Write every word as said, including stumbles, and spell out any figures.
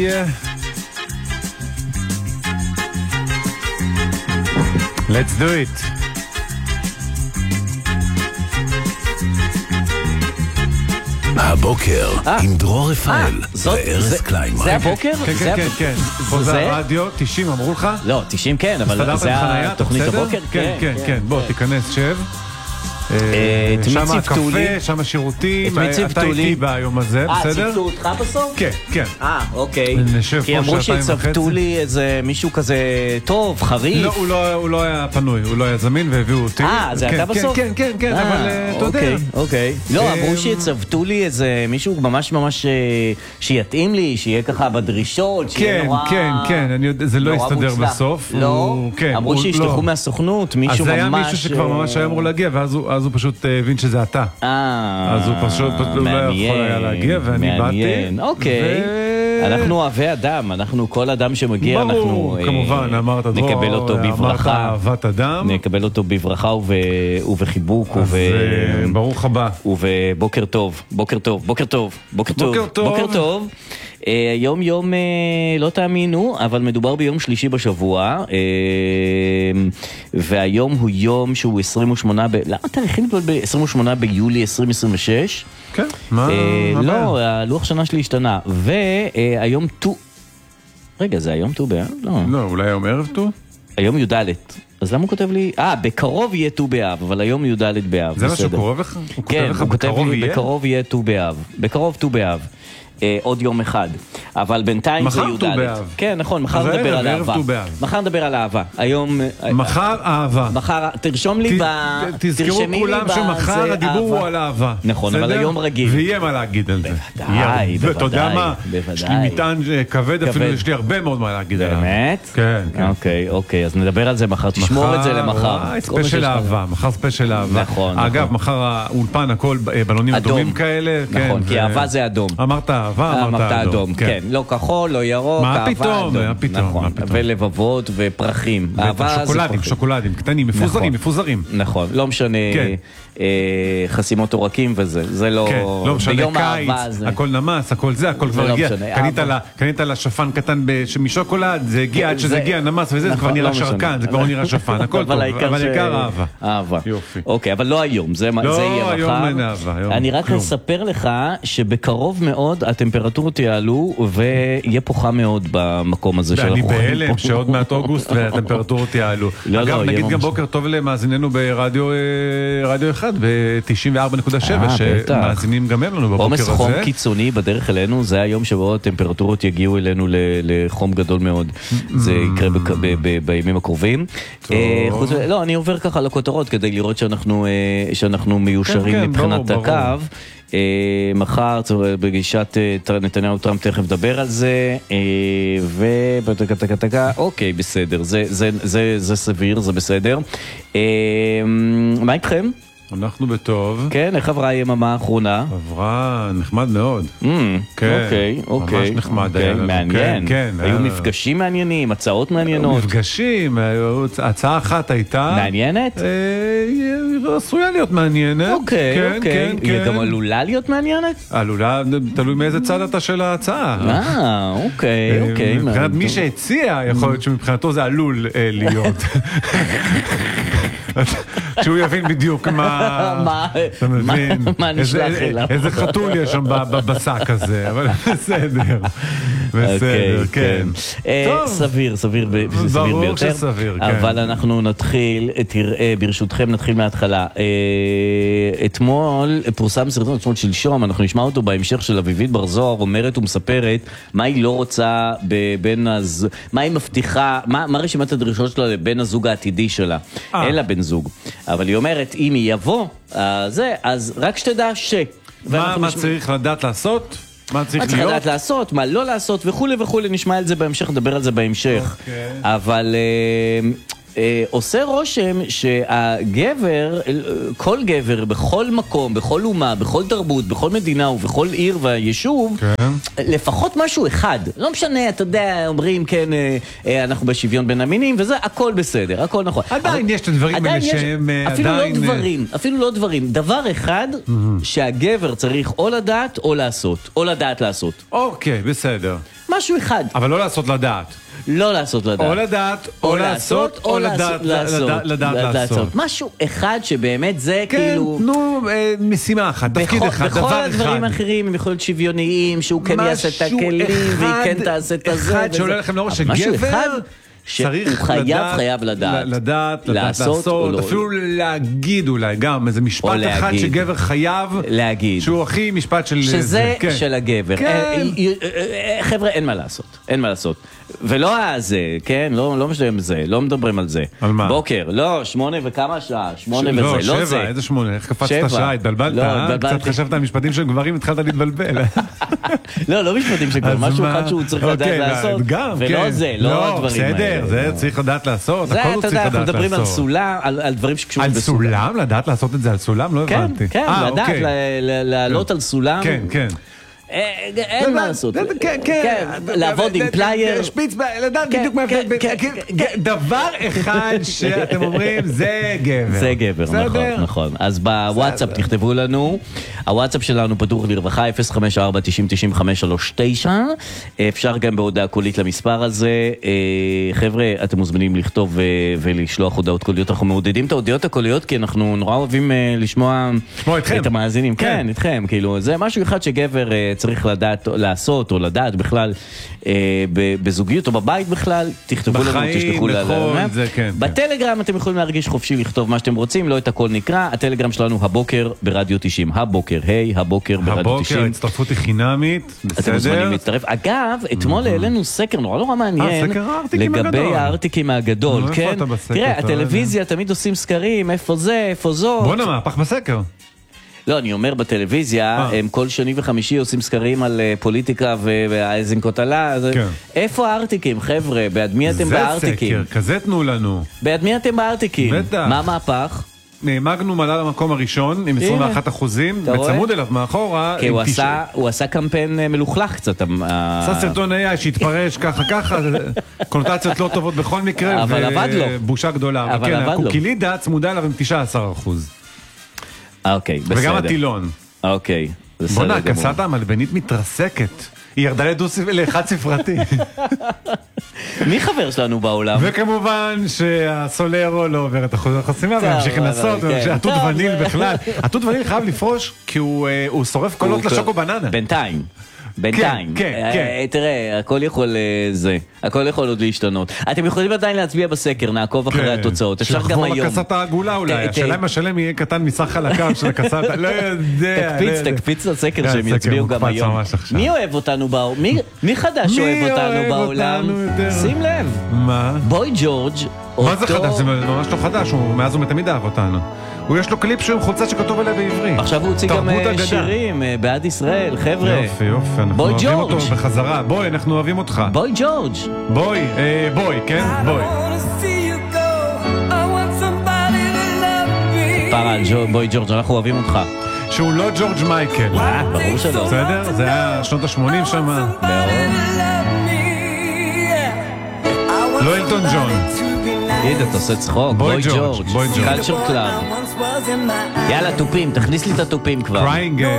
Yeah. Let's do it. הבוקר עם דרור רפאל וארז קליינמן. זה הבוקר? כן, כן, כן, כן. פה זה הרדיו, תשעים אמרו לך? לא, תשעים כן, אבל זה התוכנית הבוקר? כן, כן, כן. בוא, תיכנס, שב. שם הקפה, שם השירותים, אתה איתי ביום הזה, בסדר? אה, ציפתו אותך בסוף? כן, כן. אה, אוקיי. נשב כי פה אמרו שעתיים וחצי. שצוותו לי איזה מישהו כזה טוב, חריף. לא, הוא לא היה פנוי, הוא לא היה זמין והביאו אותי. אה, זה אתה בסוף? כן, כן, כן, אבל אתה יודע. אוקיי, אוקיי. לא, אמרו שצוותו לי איזה מישהו ממש ממש שיתאים לי, שיהיה ככה בדרישות, שיהיה נורא... כן, כן, כן, זה לא יסתדר בסוף. לא, אמרו שישלחו מהסוכנות, מישהו ממש... אז זה היה מישהו שכבר ממש היה אמור להגיע, ואז הוא פשוט הבין שזה אתה. אז הוא פשוט לא יכול היה להגיע, ואני באתי. אוקיי. אנחנו אוהבי אדם, אנחנו כל אדם שמגיע, אנחנו נקבל אותו בברכה. אהבת אדם. נקבל אותו בברכה ובחיבוק. אז ברוך הבא. ובוקר טוב, בוקר טוב, בוקר טוב, בוקר טוב, בוקר טוב. היום יום, לא תאמינו, אבל מדובר ביום שלישי בשבוע, והיום הוא יום שהוא עשרים ושמונה, למה תאריכים ב-עשרים ושמונה ביולי עשרים עשרים ושש? כן, מה? לא, הלוח שנה שלי השתנה, והיום ט"ו, רגע, זה היום ט"ו באב? לא, אולי היום ערב ט"ו? היום י"ד. אז למה הוא כותב לי? אה, בקרוב יהיה ט"ו באב, אבל היום י"ד באב. זה מה שהוא קורא לך? כן, הוא כותב לי בקרוב יהיה ט"ו באב. בקרוב ט"ו באב. עוד יום אחד, אבל בינתיים זה י"ד. מחר ט"ו באב. כן, נכון, מחר נדבר על אהבה. מחר נדבר על אהבה. היום... מחר אהבה. מחר, תרשום לי ב... תזכרו כולם שמחר הדיבור הוא על אהבה. נכון, אבל היום רגיל. ויהיה מה להגיד על זה. בוודאי, בוודאי. אתה יודע מה? יש לי מטען כבד, אפילו יש לי הרבה מאוד מה להגיד עליו. באמת? כן, כן. אוקיי, אוקיי, אז נדבר על זה מחר. תשמור את זה למחר. ספיישל אהבה, מחר ספיישל אהבה. נכון. אגב, מחר האולפן הכל בלונים אדומים כאלה. נכון, כי אהבה זה אדום. אמרת אהבה, אמרת אדום. כן, לא כחול, לא ירוק, מה פתאום, מה פתאום. ולבבות ופרחים. שוקולדים, שוקולדים, קטנים, מפוזרים, מפוזרים. נכון, לא משנה חסימות עורקים וזה, זה לא... כן, לא משנה קיץ, הכל נמס, הכל זה, הכל כבר הגיע. קנית לה שפן קטן משוקולד, זה הגיע עד שזה הגיע נמס וזה, זה כבר נראה שרקן, זה כבר נראה שפן, הכל טוב, אבל העיקר אהבה. אהבה. יופי. אוקיי, אבל לא היום, זה יהיה מחר. אני רק אספר לך שבקרוב מאוד הטמפרטורות יעלו ויהיה פה חם מאוד במקום הזה של ואני בהלם שעוד מעט אוגוסט והטמפרטורות יעלו. אגב, נגיד גם בוקר טוב למאזיננו ברדיו אחד ב-תשעים וארבע נקודה שבע שמאזינים גם הם לנו בבוקר הזה. עומס חום קיצוני בדרך אלינו, זה היום שבו הטמפרטורות יגיעו אלינו לחום גדול מאוד. זה יקרה בימים הקרובים. לא, אני עובר ככה לכותרות כדי לראות שאנחנו מיושרים מבחינת הקו. מחר בגישת נתניהו טראמפ תכף דבר על זה ובתקתקתקה אוקיי בסדר זה סביר זה בסדר. מה איתכם? אנחנו בטוב. כן, איך עברה היממה האחרונה? עברה נחמד מאוד. אוקיי, אוקיי. ממש נחמד היה לנו. מעניין. היו מפגשים מעניינים, הצעות מעניינות. מפגשים, הצעה אחת הייתה... מעניינת? עשויה להיות מעניינת. אוקיי, אוקיי. היא גם עלולה להיות מעניינת? עלולה, תלוי מאיזה צד אתה של ההצעה. אה, אוקיי, אוקיי. מבחינת מי שהציע, יכול להיות שמבחינתו זה עלול להיות. שהוא יבין בדיוק מה, אתה מבין, איזה חתול יש שם בבשק הזה, אבל בסדר, בסדר, כן. סביר, סביר ביותר, אבל אנחנו נתחיל, תראה, ברשותכם נתחיל מההתחלה. אתמול פורסם סרטון, אתמול שלשום, אנחנו נשמע אותו בהמשך של אביבית בר זוהר, אומרת ומספרת מה היא לא רוצה בבן הזוג, מה היא מבטיחה, מה רשימת הדרישות שלה לבן הזוג העתידי שלה, אין לה בן זוג, אבל היא אומרת, אם היא יבוא, זה, אז רק שתדע ש... מה צריך לדעת לעשות? מה צריך להיות? מה צריך לדעת לעשות, מה לא לעשות, וכו' וכו', נשמע על זה בהמשך, נדבר על זה בהמשך. אבל עושה רושם שהגבר, כל גבר, בכל מקום, בכל אומה, בכל תרבות, בכל מדינה ובכל עיר והיישוב, לפחות משהו אחד. לא משנה, אתה יודע, אומרים, כן, אנחנו בשוויון בין המינים, וזה, הכל בסדר, הכל נכון. עדיין יש את הדברים האלה שהם אפילו לא דברים, אפילו לא דברים. דבר אחד שהגבר צריך או לדעת או לעשות, או לדעת לעשות. אוקיי, בסדר. משהו אחד. אבל לא לעשות לדעת. לא לעשות לדעת. או לדעת, או לעשות, או לדעת לעשות. משהו אחד שבאמת זה כאילו... כן, נו, משימה אחת, תפקיד אחד, דבר אחד. בכל הדברים האחרים הם יכולים להיות שוויוניים, שהוא כן יעשה את הכלים, והיא כן תעשה את הזה. אחד שעולה לכם לאור שגבר... שהוא חייב, חייב לדעת. לדעת, לעשות, אפילו להגיד אולי, גם איזה משפט אחד שגבר חייב להגיד. שהוא הכי משפט של... שזה של הגבר. חבר'ה, אין מה לעשות. אין מה לעשות. ולא הזה, כן? לא משלם זה, לא מדברים על זה. על מה? בוקר, לא, שמונה וכמה שעה, שמונה וזה, לא זה. לא, שבע, איזה שמונה, איך קפצת שעה, התבלבלת, קצת חשבת על משפטים של גברים, התחלת להתבלבל. לא, לא משפטים של גברים, משהו אחד שהוא צריך לדעת לעשות, ולא זה, לא הדברים האלה. בסדר, זה צריך לדעת לעשות, הכל הוא צריך לדעת לעשות. אנחנו מדברים על סולם, על דברים שקשורים בסולם. על סולם? לדעת לעשות את זה על סולם? לא הבנתי. כן, לדעת לעלות על סולם. כן, כן. אין מה לעשות. כן, לעבוד עם פלייר. שפיץ, לדעת בדיוק מה... דבר אחד שאתם אומרים, זה גבר. זה גבר, נכון, נכון. אז בוואטסאפ תכתבו לנו, הוואטסאפ שלנו פתוח לרווחה, אפס חמש ארבע תשעים תשעים וחמש שלושים ותשע. אפשר גם בהודעה קולית למספר הזה. חבר'ה, אתם מוזמנים לכתוב ולשלוח הודעות קוליות. אנחנו מעודדים את ההודעות הקוליות, כי אנחנו נורא אוהבים לשמוע את המאזינים. כן, איתכם. כאילו, זה משהו אחד שגבר צריך לדעת לעשות, או לדעת בכלל בזוגיות או בבית בכלל, תכתבו לנו, תשלחו לנו. בטלגרם אתם יכולים להרגיש חופשי לכתוב מה שאתם רוצים, לא את הכל נקרא. הטלגרם שלנו הבוקר ברדיו תשעים. הבוקר, היי, הבוקר ברדיו תשעים. הבוקר, הצטרפות היא חינמית, בסדר. אתם מוזמנים להצטרף. אגב, אתמול העלינו סקר נורא נורא מעניין לגבי הארטיקים הגדול. תראה, הטלוויזיה תמיד עושים סקרים, איפה זה, איפה זו. בוא נמהפך בסקר. לא, אני אומר בטלוויזיה, הם כל שני וחמישי עושים סקרים על פוליטיקה והאזנקות עלה. איפה הארטיקים, חבר'ה? בעד מי אתם בארטיקים? זה סקר, כזה תנו לנו. בעד מי אתם בארטיקים? בטח. מה המהפך? מגנום עלה למקום הראשון עם עשרים ואחת אחוזים, בצמוד אליו מאחורה. כי הוא עשה קמפיין מלוכלך קצת. עשה סרטון איי שהתפרש ככה ככה, קונוטציות לא טובות בכל מקרה, אבל עבד לו. ובושה גדולה. אבל עבד לו. הקוקילידה צמודה אליו עם תשעה עשר אחוז. אוקיי, בסדר. וגם הטילון. אוקיי, בסדר. בונה, כסת המלבנית מתרסקת. היא ירדה לאחד ספרתי. מי חבר שלנו בעולם? וכמובן שהסולרו לא עובר את אחוז החסימה, וממשיך לנסות, התות וניל בכלל. התות וניל חייב לפרוש, כי הוא שורף קולות לשוקו בננה. בינתיים. בינתיים. כן, כן. תראה, הכל יכול זה, הכל יכול עוד להשתנות. אתם יכולים עדיין להצביע בסקר, נעקוב אחרי התוצאות. אפשר גם היום. שחבור לקסת העגולה אולי, השאלה אם השלם יהיה קטן מסך חלקם של הקסת, לא יודע. תקפיץ, תקפיץ לסקר שהם יצביעו גם היום. מי אוהב אותנו בעולם? מי חדש אוהב אותנו בעולם? שים לב. מה? בוי ג'ורג'. מה זה חדש? זה ממש לא חדש, מאז הוא מתמיד אהב אותנו. הוא יש לו קליפ שהוא חולצה שכתוב עליה בעברית. עכשיו הוא הוציא גם שירים בעד ישראל, חבר'ה. יופי, יופי, אנחנו אוהבים אותו בחזרה. בוי, אנחנו אוהבים אותך. בוי ג'ורג'. בוי, בוי, כן? בוי. פרה על בוי ג'ורג', אנחנו אוהבים אותך. שהוא לא ג'ורג' מייקל. אה, ברור שלא. בסדר? זה היה שנות ה-שמונים שם. ברור. לא אלטון ג'ון. אידה, אתה עושה צחוק, בוי ג'ורג', קלצ'ר קלאב. יאללה, טופים, תכניס לי את הטופים כבר. קריינג